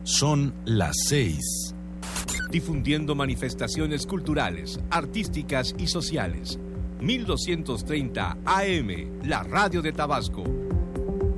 Son las 6. Difundiendo manifestaciones culturales, artísticas y sociales. 1230 AM, la radio de Tabasco.